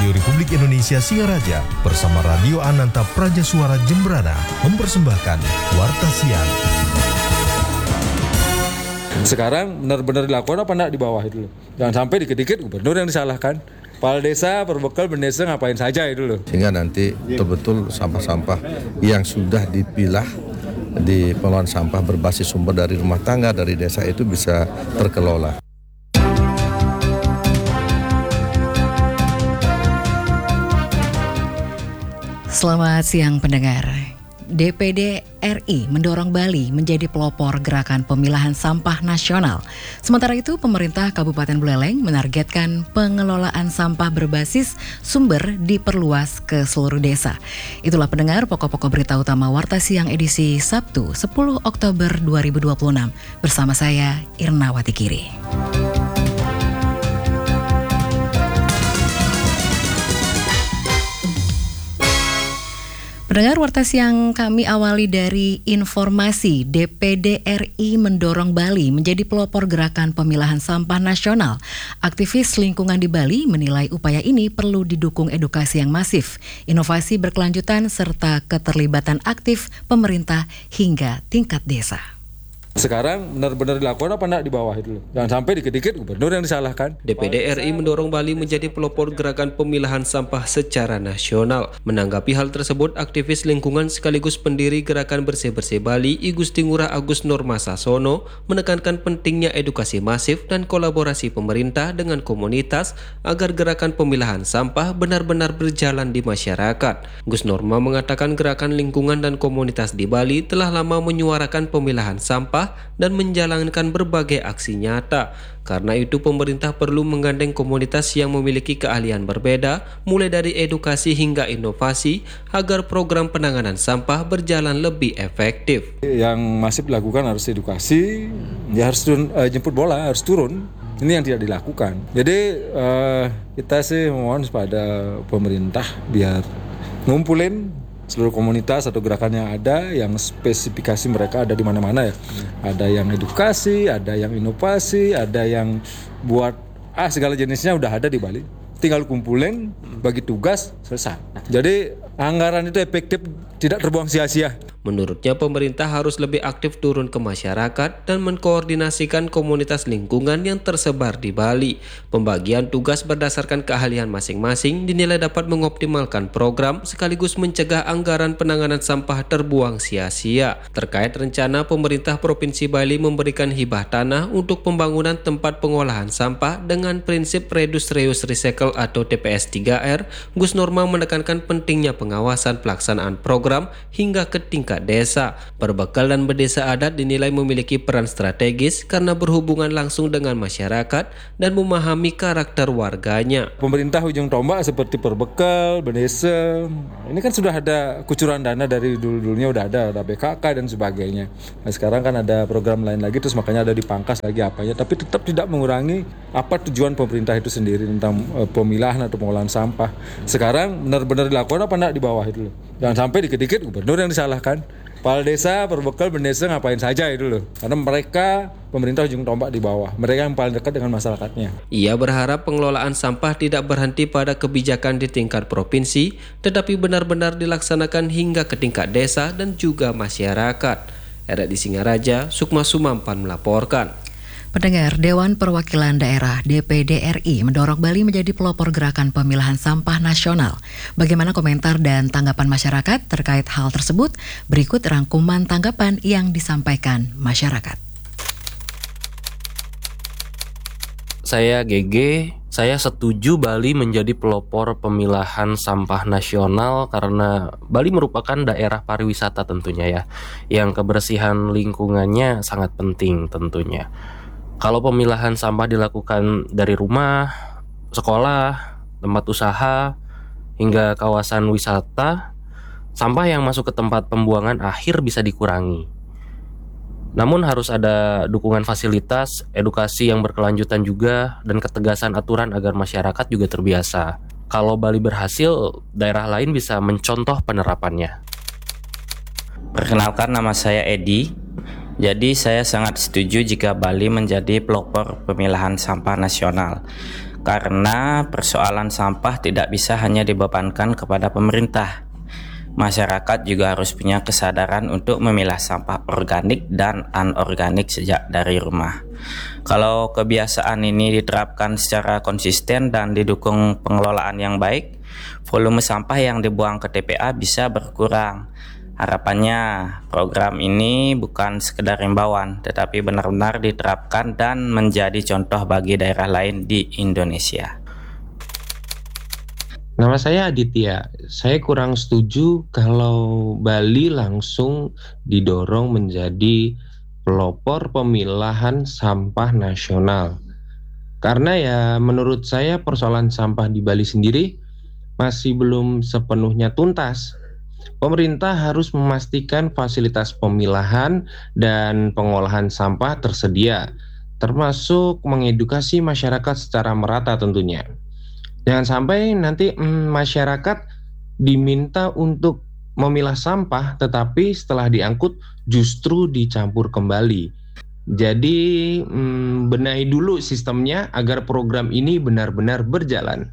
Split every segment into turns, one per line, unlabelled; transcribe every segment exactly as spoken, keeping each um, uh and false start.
Radio Republik Indonesia Singaraja bersama Radio Ananta Praja Suara Jembrana mempersembahkan Warta Siang.
Sekarang benar-benar dilakukan apa enggak di bawah itu loh. Jangan sampai dikit-dikit gubernur yang disalahkan. Kepala desa, perbekal, bendesa ngapain saja itu loh.
Sehingga nanti betul-betul sampah-sampah yang sudah dipilah di pengelolaan sampah berbasis sumber dari rumah tangga, dari desa itu bisa terkelola.
Selamat siang pendengar. D P D R I mendorong Bali menjadi pelopor gerakan pemilahan sampah nasional. Sementara itu, pemerintah Kabupaten Buleleng menargetkan pengelolaan sampah berbasis sumber diperluas ke seluruh desa. Itulah pendengar pokok-pokok berita utama Warta Siang edisi Sabtu sepuluh Oktober dua ribu dua puluh enam bersama saya Irnawati Kiri. Pendengar, Warta Siang kami awali dari informasi D P D R I mendorong Bali menjadi pelopor gerakan pemilahan sampah nasional. Aktivis lingkungan di Bali menilai upaya ini perlu didukung edukasi yang masif, inovasi berkelanjutan, serta keterlibatan aktif pemerintah hingga tingkat desa.
Sekarang benar-benar dilakukan apa enggak di bawah itu loh. Jangan sampai dikit-dikit gubernur yang disalahkan.
D P D R I mendorong Bali menjadi pelopor gerakan pemilahan sampah secara nasional. Menanggapi hal tersebut, aktivis lingkungan sekaligus pendiri gerakan Bersih-Bersih Bali, I Gusti Ngurah Agus Norma Sasono, menekankan pentingnya edukasi masif dan kolaborasi pemerintah dengan komunitas agar gerakan pemilahan sampah benar-benar berjalan di masyarakat. Gus Norma mengatakan gerakan lingkungan dan komunitas di Bali telah lama menyuarakan pemilahan sampah dan menjalankan berbagai aksi nyata. Karena itu pemerintah perlu menggandeng komunitas yang memiliki keahlian berbeda, mulai dari edukasi hingga inovasi, agar program penanganan sampah berjalan lebih efektif.
Yang masih dilakukan harus edukasi, ya harus turun, uh, jemput bola, harus turun. Ini yang tidak dilakukan. Jadi uh, kita sih mohon kepada pemerintah biar ngumpulin seluruh komunitas atau gerakan yang ada, yang spesifikasi mereka ada di mana-mana ya. Ada yang edukasi, ada yang inovasi, ada yang buat ah segala jenisnya udah ada di Bali. Tinggal kumpulin, bagi tugas, selesai. Jadi anggaran itu efektif, tidak terbuang sia-sia.
Menurutnya pemerintah harus lebih aktif turun ke masyarakat dan mengkoordinasikan komunitas lingkungan yang tersebar di Bali. Pembagian tugas berdasarkan keahlian masing-masing dinilai dapat mengoptimalkan program sekaligus mencegah anggaran penanganan sampah terbuang sia-sia. Terkait rencana pemerintah Provinsi Bali memberikan hibah tanah untuk pembangunan tempat pengolahan sampah dengan prinsip Reduce Reuse Recycle atau T P S tiga R, Gus Norma menekankan pentingnya pengawasan pelaksanaan program hingga ke tingkat desa. Perbekal dan berdesa adat dinilai memiliki peran strategis karena berhubungan langsung dengan masyarakat dan memahami karakter warganya.
Pemerintah ujung tombak seperti perbekal, berdesa, ini kan sudah ada kucuran dana dari dulu-dulunya, udah ada, ada B K K dan sebagainya. Nah, sekarang kan ada program lain lagi, terus makanya ada dipangkas lagi apanya, tapi tetap tidak mengurangi apa tujuan pemerintah itu sendiri tentang uh, pemilahan atau pengolahan sampah. Sekarang benar-benar dilakukan apa enggak di bawah itu loh. Jangan sampai dikit-dikit gubernur yang disalahkan. Kepala desa, perbekal, bendesa ngapain saja itu loh. Karena mereka pemerintah ujung tombak di bawah. Mereka yang paling dekat dengan masyarakatnya.
Ia berharap pengelolaan sampah tidak berhenti pada kebijakan di tingkat provinsi, tetapi benar-benar dilaksanakan hingga ke tingkat desa dan juga masyarakat. R R I Singaraja, Sukma Sumampan melaporkan.
Pendengar, Dewan Perwakilan Daerah D P D R I mendorong Bali menjadi pelopor gerakan pemilahan sampah nasional. Bagaimana komentar dan tanggapan masyarakat terkait hal tersebut? Berikut rangkuman tanggapan yang disampaikan masyarakat.
Saya G G, saya setuju Bali menjadi pelopor pemilahan sampah nasional karena Bali merupakan daerah pariwisata tentunya ya, yang kebersihan lingkungannya sangat penting tentunya. Kalau pemilahan sampah dilakukan dari rumah, sekolah, tempat usaha, hingga kawasan wisata, sampah yang masuk ke tempat pembuangan akhir bisa dikurangi. Namun harus ada dukungan fasilitas, edukasi yang berkelanjutan juga, dan ketegasan aturan agar masyarakat juga terbiasa. Kalau Bali berhasil, daerah lain bisa mencontoh penerapannya.
Perkenalkan, nama saya Edi. Jadi saya sangat setuju jika Bali menjadi pelopor pemilahan sampah nasional. karena persoalan sampah tidak bisa hanya dibebankan kepada pemerintah. Masyarakat juga harus punya kesadaran untuk memilah sampah organik dan anorganik sejak dari rumah. Kalau kebiasaan ini diterapkan secara konsisten dan didukung pengelolaan yang baik, volume sampah yang dibuang ke T P A bisa berkurang. Harapannya program ini bukan sekedar imbauan, tetapi benar-benar diterapkan dan menjadi contoh bagi daerah lain di Indonesia.
Nama saya Aditya. Saya kurang setuju kalau Bali langsung didorong menjadi pelopor pemilahan sampah nasional. Karena ya menurut saya persoalan sampah di Bali sendiri masih belum sepenuhnya tuntas. Pemerintah harus memastikan fasilitas pemilahan dan pengolahan sampah tersedia, termasuk mengedukasi masyarakat secara merata tentunya. Jangan sampai nanti hmm, masyarakat diminta untuk memilah sampah, tetapi setelah diangkut justru dicampur kembali. Jadi hmm, benahi dulu sistemnya agar program ini benar-benar berjalan.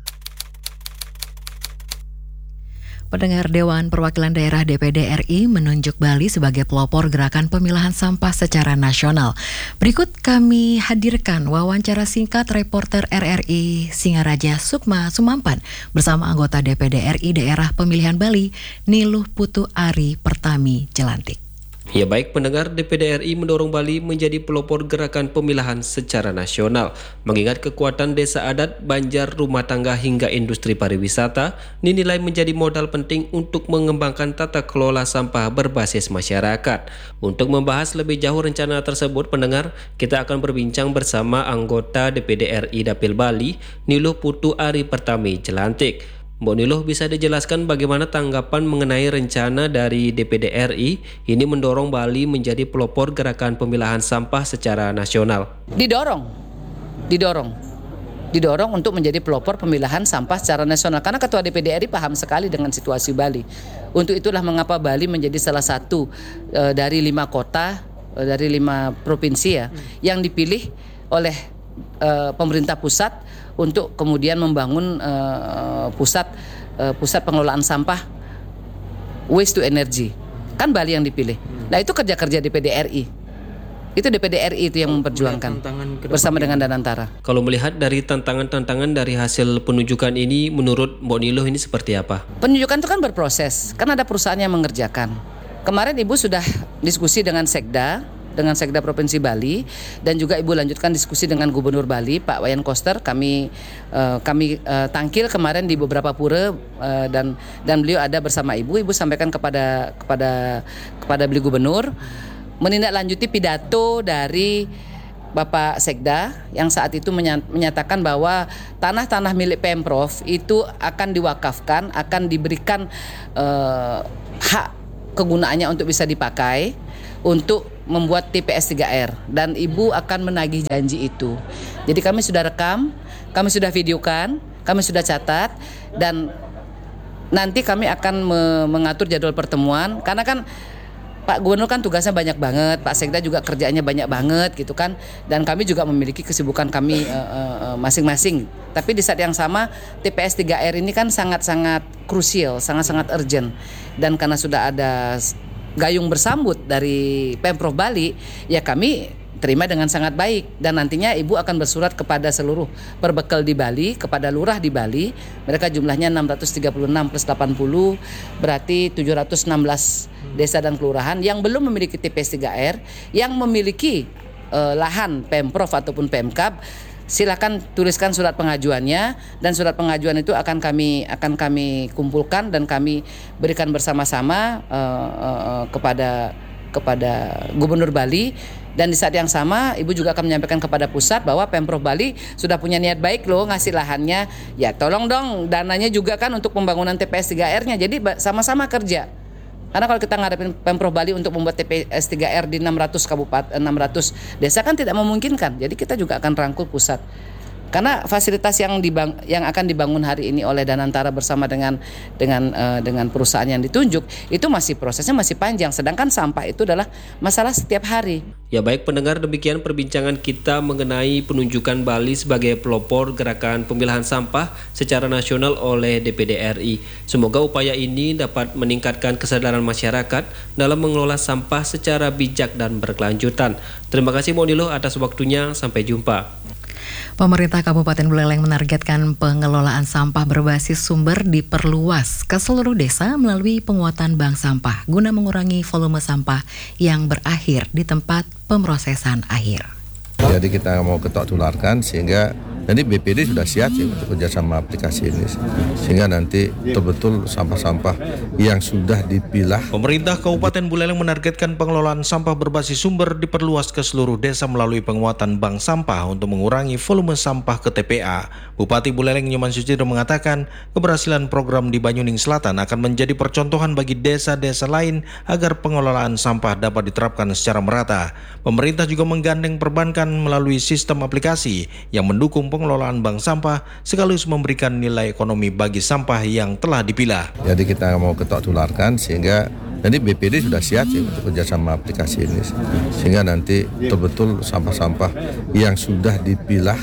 Pendengar, Dewan Perwakilan Daerah D P D R I menunjuk Bali sebagai pelopor gerakan pemilahan sampah secara nasional. Berikut kami hadirkan wawancara singkat reporter R R I Singaraja Sukma Sumampan bersama anggota D P D R I Daerah Pemilihan Bali, Niluh Putu Ari Pertami Jelantik.
Ya baik pendengar, D P D R I mendorong Bali menjadi pelopor gerakan pemilahan secara nasional. Mengingat kekuatan desa adat, banjar, rumah tangga hingga industri pariwisata dinilai menjadi modal penting untuk mengembangkan tata kelola sampah berbasis masyarakat. Untuk membahas lebih jauh rencana tersebut pendengar, kita akan berbincang bersama anggota D P D R I Dapil Bali, Niluh Putu Ari Pertami Jelantik. Mbak Niluh, bisa dijelaskan bagaimana tanggapan mengenai rencana dari D P D R I ini mendorong Bali menjadi pelopor gerakan pemilahan sampah secara nasional?
Didorong, didorong, didorong untuk menjadi pelopor pemilahan sampah secara nasional. Karena Ketua D P D R I paham sekali dengan situasi Bali. Untuk itulah mengapa Bali menjadi salah satu e, dari lima kota, e, dari lima provinsi ya, hmm. yang dipilih oleh e, pemerintah pusat untuk kemudian membangun uh, pusat uh, pusat pengelolaan sampah waste to energy. Kan Bali yang dipilih. Nah itu kerja-kerja D P D R I. Itu D P D R I itu yang memperjuangkan bersama dengan Danantara.
Kalau melihat dari tantangan-tantangan dari hasil penunjukan ini, menurut Mbak Niluh ini seperti apa?
Penunjukan itu kan berproses. Kan ada perusahaan yang mengerjakan. Kemarin Ibu sudah diskusi dengan Sekda, dengan Sekda Provinsi Bali, dan juga Ibu lanjutkan diskusi dengan Gubernur Bali Pak Wayan Koster. Kami uh, kami uh, tangkil kemarin di beberapa pura uh, dan dan beliau ada bersama Ibu. Ibu sampaikan kepada kepada kepada beliau Gubernur menindaklanjuti pidato dari Bapak Sekda yang saat itu menyatakan bahwa tanah-tanah milik Pemprov itu akan diwakafkan, akan diberikan uh, hak kegunaannya untuk bisa dipakai untuk membuat T P S tiga R, dan Ibu akan menagih janji itu. Jadi kami sudah rekam, kami sudah videokan, kami sudah catat, dan nanti kami akan me- mengatur jadwal pertemuan. Karena kan Pak Gubernur kan tugasnya banyak banget, Pak Sekda juga kerjaannya banyak banget gitu kan, dan kami juga memiliki kesibukan kami uh, uh, masing-masing. Tapi di saat yang sama T P S tiga R ini kan sangat-sangat krusial, sangat-sangat urgent, dan karena sudah ada gayung bersambut dari Pemprov Bali, ya kami terima dengan sangat baik. Dan nantinya Ibu akan bersurat kepada seluruh perbekal di Bali, kepada lurah di Bali. Mereka jumlahnya enam ratus tiga puluh enam plus delapan puluh, berarti tujuh ratus enam belas desa dan kelurahan yang belum memiliki T P S tiga R, yang memiliki eh, lahan Pemprov ataupun Pemkab. Silakan tuliskan surat pengajuannya, dan surat pengajuan itu akan kami akan kami kumpulkan dan kami berikan bersama-sama uh, uh, kepada kepada Gubernur Bali. Dan di saat yang sama Ibu juga akan menyampaikan kepada pusat bahwa Pemprov Bali sudah punya niat baik loh ngasih lahannya. Ya tolong dong dananya juga kan untuk pembangunan T P S tiga R-nya. Jadi sama-sama kerja. Karena kalau kita ngadepin Pemprov Bali untuk membuat T P S tiga R di enam ratus kabupaten, enam ratus desa kan tidak memungkinkan. Jadi kita juga akan rangkul pusat. Karena fasilitas yang dibang, yang akan dibangun hari ini oleh Danantara bersama dengan dengan uh, dengan perusahaan yang ditunjuk itu masih prosesnya masih panjang. Sedangkan sampah itu adalah masalah setiap hari.
Ya baik pendengar, demikian perbincangan kita mengenai penunjukan Bali sebagai pelopor gerakan pemilahan sampah secara nasional oleh D P D R I. Semoga upaya ini dapat meningkatkan kesadaran masyarakat dalam mengelola sampah secara bijak dan berkelanjutan. Terima kasih Monilo atas waktunya, sampai jumpa.
Pemerintah Kabupaten Buleleng menargetkan pengelolaan sampah berbasis sumber diperluas ke seluruh desa melalui penguatan bank sampah guna mengurangi volume sampah yang berakhir di tempat pemrosesan akhir.
Jadi kita mau ketok tularkan sehingga nanti B P D sudah siap sih untuk kerjasama aplikasi ini sehingga nanti betul-betul sampah-sampah yang sudah dipilah.
Pemerintah Kabupaten Buleleng menargetkan pengelolaan sampah berbasis sumber diperluas ke seluruh desa melalui penguatan bank sampah untuk mengurangi volume sampah ke T P A. Bupati Buleleng Nyoman Sucidro mengatakan keberhasilan program di Banyuning Selatan akan menjadi percontohan bagi desa-desa lain agar pengelolaan sampah dapat diterapkan secara merata. Pemerintah juga menggandeng perbankan melalui sistem aplikasi yang mendukung pengelolaan bank sampah sekaligus memberikan nilai ekonomi bagi sampah yang telah dipilah.
Jadi kita mau ketok tularkan sehingga nanti B P D sudah siap sih untuk kerjasama aplikasi ini sehingga nanti betul-betul sampah-sampah yang sudah dipilah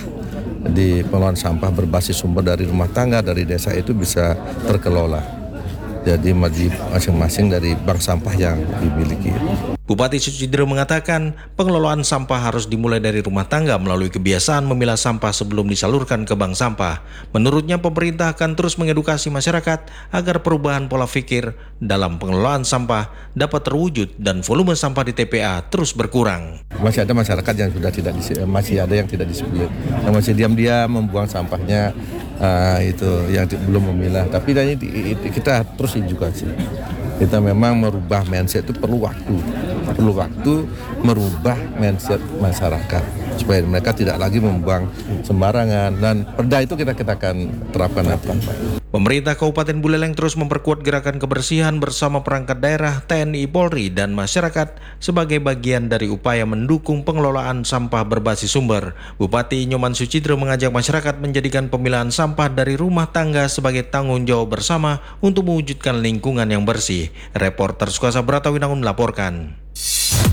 di pengelolaan sampah berbasis sumber dari rumah tangga dari desa itu bisa terkelola. Jadi masing-masing dari bank sampah yang dimiliki.
Bupati Sucidro mengatakan pengelolaan sampah harus dimulai dari rumah tangga melalui kebiasaan memilah sampah sebelum disalurkan ke bank sampah. Menurutnya pemerintah akan terus mengedukasi masyarakat agar perubahan pola pikir dalam pengelolaan sampah dapat terwujud dan volume sampah di T P A terus berkurang.
Masih ada masyarakat yang sudah tidak masih ada yang tidak disiplin, yang masih diam-diam membuang sampahnya uh, itu yang belum memilah. Tapi ini kita terus edukasi. Kita memang merubah mindset itu perlu waktu, perlu waktu merubah mindset masyarakat supaya mereka tidak lagi membuang sembarangan dan perda itu kita kita akan terapkan apa.
Pemerintah Kabupaten Buleleng terus memperkuat gerakan kebersihan bersama perangkat daerah, T N I, Polri, dan masyarakat sebagai bagian dari upaya mendukung pengelolaan sampah berbasis sumber. Bupati Nyoman Sucidro mengajak masyarakat menjadikan pemilahan sampah dari rumah tangga sebagai tanggung jawab bersama untuk mewujudkan lingkungan yang bersih. Reporter Sukasa Bratawinangun melaporkan.